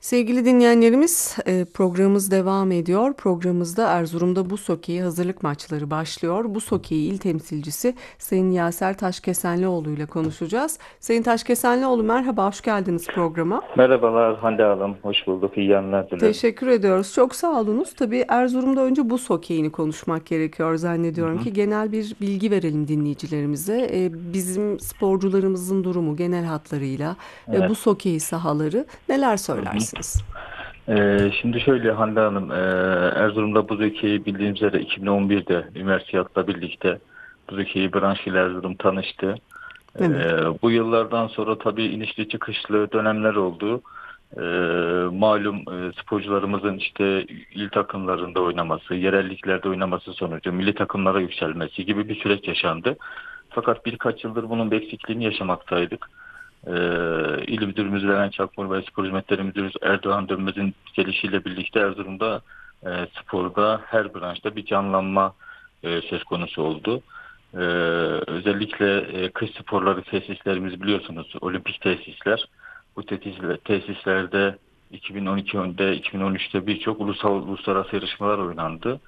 Sevgili dinleyenlerimiz, programımız devam ediyor. Programımızda Erzurum'da buz hokeyi hazırlık maçları başlıyor. Buz hokeyi il temsilcisi Sayın Yaser Taşkesenlioğlu ile konuşacağız. Sayın Taşkesenlioğlu, merhaba, hoş geldiniz programa. Merhabalar Hande Hanım, hoş bulduk. İyi yayınlar dilerim. Teşekkür ediyoruz. Çok sağ olunuz. Tabii Erzurum'da önce buz hokeyini konuşmak gerekiyor Hı zannediyorum hı. ki genel bir bilgi verelim dinleyicilerimize. Bizim sporcularımızın durumu genel hatlarıyla, Evet. buz hokeyi sahaları neler Hı hı. söylersiniz? Şimdi şöyle Hande Hanım, Erzurum'da buz hokeyi bildiğiniz üzere 2011'de Üniversiyat'la birlikte buz hokeyi branşıyla Erzurum tanıştı. Evet. Bu yıllardan sonra tabii inişli çıkışlı dönemler oldu. Ee, Malum sporcularımızın işte il takımlarında oynaması, yerelliklerde oynaması sonucu milli takımlara yükselmesi gibi bir süreç yaşandı. Fakat birkaç yıldır bunun bir eksikliğini yaşamaktaydık. Ee, İl Müdürümüz Levent Çakmur ve Spor Hizmetleri Müdürümüz Erdoğan Dönmez'in gelişiyle birlikte Erzurum'da sporda her branşta bir canlanma söz konusu oldu. Ee, Özellikle kış sporları tesislerimiz biliyorsunuz olimpik tesisler. Bu tesislerde 2012'de 2013'te birçok uluslararası yarışmalar oynandı.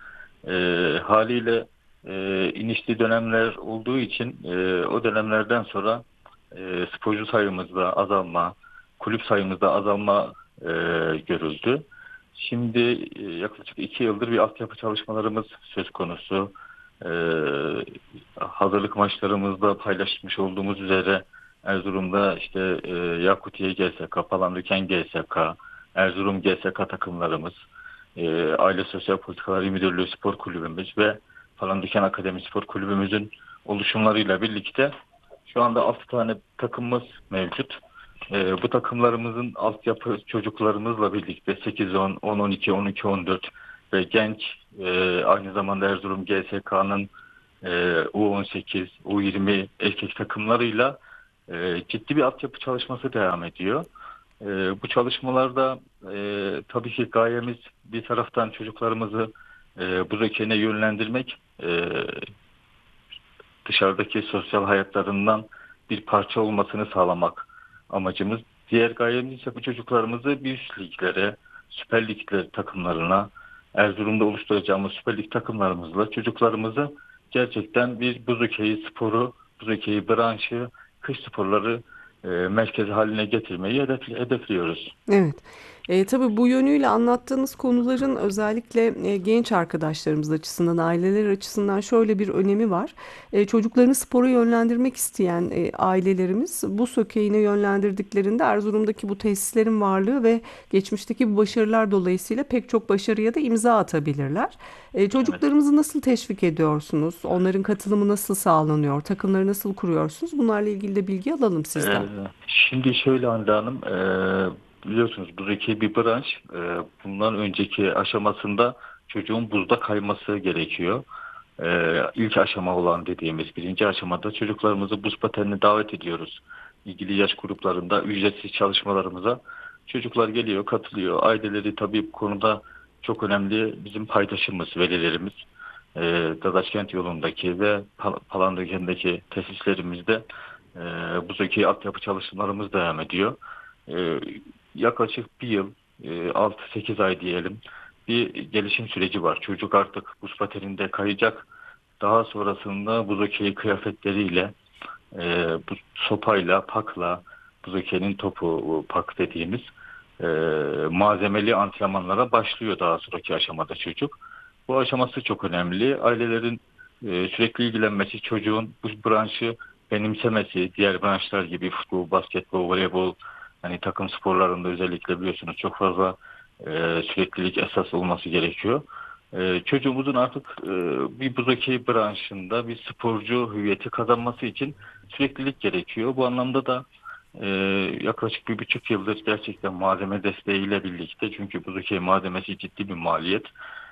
Haliyle inişli dönemler olduğu için o dönemlerden sonra sporcu sayımızda azalma, kulüp sayımızda azalma görüldü. Şimdi yaklaşık 2 yıldır bir altyapı çalışmalarımız söz konusu. E, Hazırlık maçlarımızda paylaşmış olduğumuz üzere Erzurum'da işte Yakutiye GSK, Palandöken GSK, Erzurum GSK takımlarımız, Aile Sosyal Politikalar İl Müdürlüğü Spor Kulübümüz ve Palandöken Akademi Spor Kulübümüzün oluşumlarıyla birlikte şu anda 6 tane takımımız mevcut. Bu takımlarımızın altyapı çocuklarımızla birlikte 8-10, 10-12, 12-14 ve genç aynı zamanda Erzurum GSK'nın U18, U20 erkek takımlarıyla ciddi bir altyapı çalışması devam ediyor. Bu çalışmalarda tabii ki gayemiz bir taraftan çocuklarımızı bu zekene yönlendirmek, dışarıdaki sosyal hayatlarından bir parça olmasını sağlamak amacımız. Diğer gayemiz ise bu çocuklarımızı bir üst liglere, Süper Ligler takımlarına, Erzurum'da oluşturacağımız Süper Lig takımlarımızla çocuklarımızı gerçekten bir buz hokeyi sporu, buz hokeyi branşı, kış sporları merkezi haline getirmeyi hedefliyoruz. Evet. Tabii bu yönüyle anlattığınız konuların özellikle genç arkadaşlarımız açısından, aileler açısından şöyle bir önemi var. Çocuklarını spora yönlendirmek isteyen ailelerimiz bu sökeyine yönlendirdiklerinde Erzurum'daki bu tesislerin varlığı ve geçmişteki bu başarılar dolayısıyla pek çok başarıya da imza atabilirler. Evet. Çocuklarımızı nasıl teşvik ediyorsunuz? Onların katılımı nasıl sağlanıyor? Takımları nasıl kuruyorsunuz? Bunlarla ilgili de bilgi alalım Ee, sizden. Şimdi şöyle Hande Hanım, biliyorsunuz buzdaki bir branş. Bundan önceki aşamasında çocuğun buzda kayması gerekiyor. İlk aşama olan dediğimiz birinci aşamada çocuklarımızı buz patenine davet ediyoruz. İlgili yaş gruplarında ücretsiz çalışmalarımıza çocuklar geliyor, katılıyor. Aileleri tabii bu konuda çok önemli bizim paydaşımız, velilerimiz. Dadaşkent yolundaki ve Palandöken'deki tesislerimizde buzdaki altyapı çalışmalarımız devam ediyor. E, Yaklaşık bir yıl, 6-8 ay diyelim bir gelişim süreci var. Çocuk artık buz pateninde kayacak. Daha sonrasında buz hokeyi kıyafetleriyle, bu sopayla, pakla, buz hokeyinin topu, pak dediğimiz e, malzemeli antrenmanlara başlıyor daha sonraki aşamada çocuk. Bu aşaması çok önemli. Ailelerin sürekli ilgilenmesi, çocuğun bu branşı benimsemesi, diğer branşlar gibi futbol, basketbol, voleybol, hani takım sporlarında özellikle biliyorsunuz çok fazla süreklilik esas olması gerekiyor. Çocuğumuzun artık bir buz hokeyi branşında bir sporcu hüviyeti kazanması için süreklilik gerekiyor. Bu anlamda da e, yaklaşık 1,5 yıldır gerçekten malzeme desteğiyle birlikte, çünkü buz hokeyi malzemesi ciddi bir maliyet.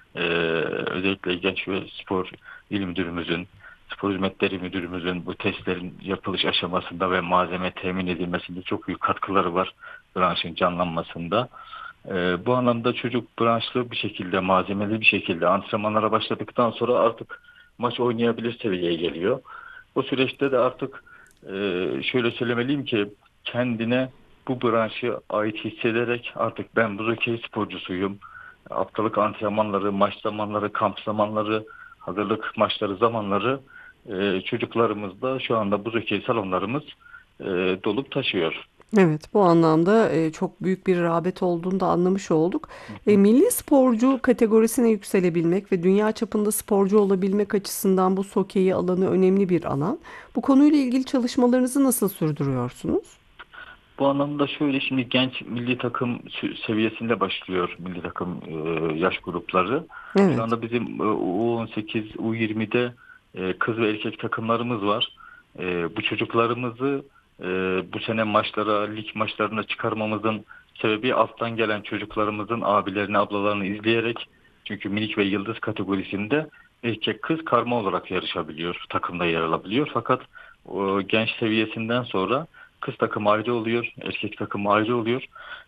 Özellikle Genç ve Spor İl Müdürümüzün, Spor Hizmetleri Müdürümüzün bu testlerin yapılış aşamasında ve malzeme temin edilmesinde çok büyük katkıları var branşın canlanmasında. Bu anlamda çocuk branşlı bir şekilde, malzemeli bir şekilde antrenmanlara başladıktan sonra artık maç oynayabilir seviyeye geliyor. Bu süreçte de artık şöyle söylemeliyim ki kendine bu branşı ait hissederek artık ben buz hokeyi sporcusuyum. Haftalık antrenmanları, maç zamanları, kamp zamanları, hazırlık maçları zamanları çocuklarımızda şu anda buz hokeyi salonlarımız e, dolup taşıyor. Evet, bu anlamda çok büyük bir rağbet olduğunu da anlamış olduk. Hı hı. Milli sporcu kategorisine yükselebilmek ve dünya çapında sporcu olabilmek açısından bu hokeyi alanı önemli bir alan. Bu konuyla ilgili çalışmalarınızı nasıl sürdürüyorsunuz? Bu anlamda şöyle, şimdi genç milli takım seviyesinde başlıyor milli takım yaş grupları. Şu Evet. anda bizim U18, U20'de kız ve erkek takımlarımız var. Bu çocuklarımızı e, bu sene maçlara, lig maçlarına çıkarmamızın sebebi alttan gelen çocuklarımızın abilerini, ablalarını izleyerek, çünkü minik ve yıldız kategorisinde erkek kız karma olarak yarışabiliyor, takımda yer alabiliyor. Fakat o genç seviyesinden sonra kız takımı ayrı oluyor, erkek takımı ayrı oluyor.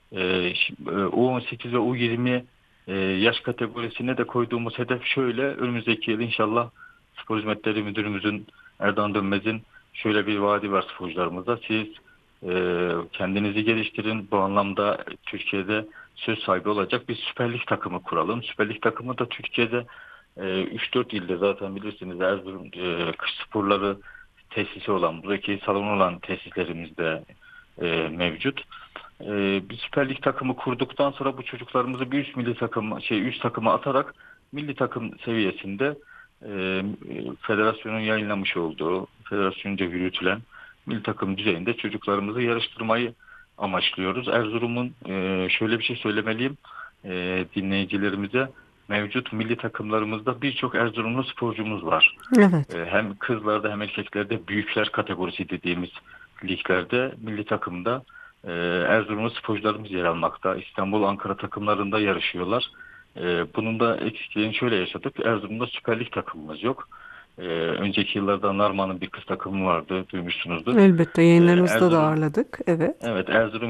U18 ve U20 yaş kategorisine de koyduğumuz hedef şöyle: önümüzdeki yıl inşallah Spor Hizmetleri Müdürümüzün, Erdoğan Dönmez'in şöyle bir vaadi var sporcularımıza: siz kendinizi geliştirin, bu anlamda Türkiye'de söz sahibi olacak bir Süper Lig takımı kuralım. Süper Lig takımı da Türkiye'de 3-4 ilde, zaten bilirsiniz, Erzurum kış sporları tesisi olan, buradaki salonu olan tesislerimizde mevcut. Bir Süper Lig takımı kurduktan sonra bu çocuklarımızı bir üst milli takım, üst takıma atarak milli takım seviyesinde federasyonun yayınlamış olduğu, federasyonca yürütülen milli takım düzeyinde çocuklarımızı yarıştırmayı amaçlıyoruz. Erzurum'un şöyle bir şey söylemeliyim dinleyicilerimize: mevcut milli takımlarımızda birçok Erzurumlu sporcumuz var. Evet. Hem kızlarda hem erkeklerde büyükler kategorisi dediğimiz liglerde, milli takımda Erzurumlu sporcularımız yer almakta. İstanbul, Ankara takımlarında yarışıyorlar. Bunun da eksikliğini şöyle yaşadık: Erzurum'da Süper Lig takımımız yok. Önceki yıllarda Narman'ın bir kız takımı vardı, duymuşsunuzdur. Elbette yayınlarımızda da Erzurum, ağırladık. Evet. evet, Erzurum